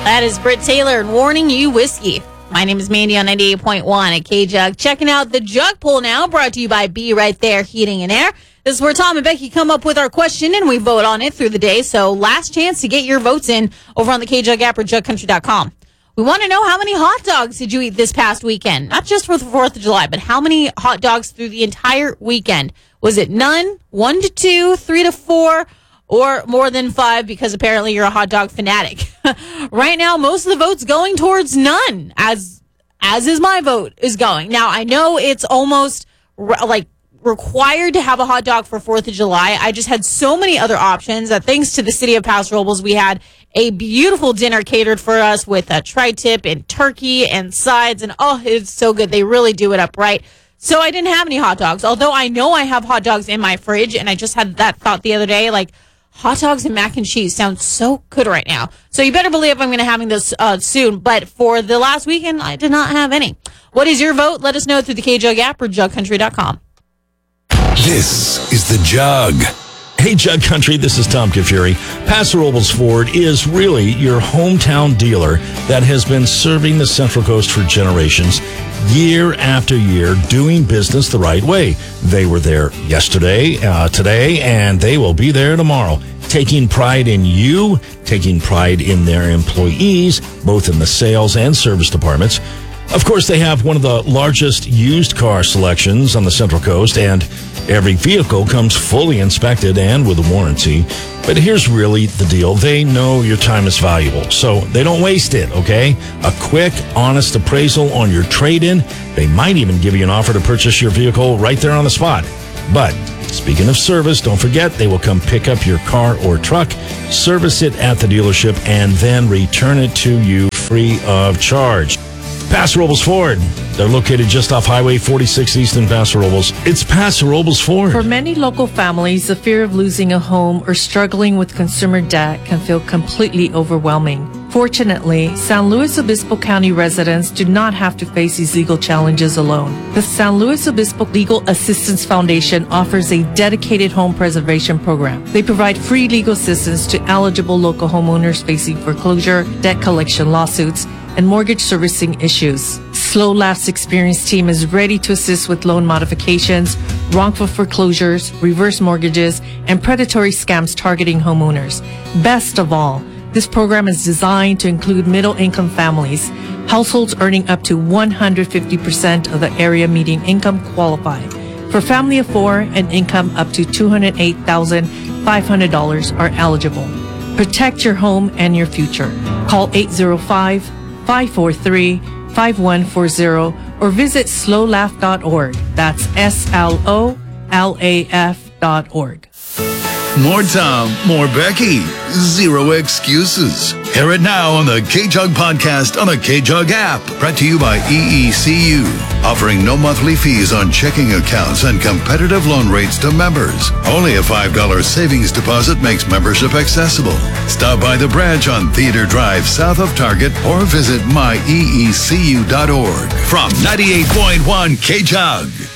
That is Britt Taylor and Warning You Whiskey. My name is Mandy on 98.1 at K-Jug. Checking out the Jug Poll now, brought to you by Be Right There Heating and Air. This is where Tom and Becky come up with our question and we vote on it through the day. So last chance to get your votes in over on the K-Jug app or jugcountry.com. We want to know, how many hot dogs did you eat this past weekend? Not just for the 4th of July, but how many hot dogs through the entire weekend? Was it none, 1 to 2, 3 to 4, or more than 5, because apparently you're a hot dog fanatic? Right now, most of the votes going towards none, as is my vote is going. Now, I know it's almost required to have a hot dog for 4th of July. I just had so many other options that thanks to the city of Paso Robles, we had a beautiful dinner catered for us with a tri-tip and turkey and sides. And oh, it's so good. They really do it up right. So I didn't have any hot dogs, although I know I have hot dogs in my fridge. And I just had that thought the other day, like, hot dogs and mac and cheese sounds so good right now. So you better believe I'm going to having this soon. But for the last weekend, I did not have any. What is your vote? Let us know through the KJug app or jugcountry.com. This is the Jug. Hey, Jug Country, this is Tom Kafuri. Paso Robles Ford is really your hometown dealer that has been serving the Central Coast for generations, year after year, doing business the right way. They were there yesterday, today, and they will be there tomorrow. Taking pride in you, taking pride in their employees, both in the sales and service departments. Of course, they have one of the largest used car selections on the Central Coast, and every vehicle comes fully inspected and with a warranty. But here's really the deal. They know your time is valuable, so they don't waste it, okay? A quick, honest appraisal on your trade-in. They might even give you an offer to purchase your vehicle right there on the spot. But speaking of service, don't forget they will come pick up your car or truck, service it at the dealership, and then return it to you free of charge. Paso Robles Ford. They're located just off Highway 46 East in Paso Robles. It's Paso Robles Ford. For many local families, the fear of losing a home or struggling with consumer debt can feel completely overwhelming. Fortunately, San Luis Obispo County residents do not have to face these legal challenges alone. The San Luis Obispo Legal Assistance Foundation offers a dedicated home preservation program. They provide free legal assistance to eligible local homeowners facing foreclosure, debt collection lawsuits, and mortgage servicing issues. Slow Laugh's experienced team is ready to assist with loan modifications, wrongful foreclosures, reverse mortgages, and predatory scams targeting homeowners. Best of all, this program is designed to include middle-income families. Households earning up to 150% of the area median income qualify. For family of 4 and income up to $208,500 are eligible. Protect your home and your future. Call 805-543-5140 or visit slowlaugh.org. That's SLOLAF.org. More Tom, more Becky. Zero excuses. Hear it now on the K-Jug podcast on the K-Jug app. Brought to you by EECU. Offering no monthly fees on checking accounts and competitive loan rates to members. Only a $5 savings deposit makes membership accessible. Stop by the branch on Theater Drive south of Target or visit myeecu.org. From 98.1 K-Jug.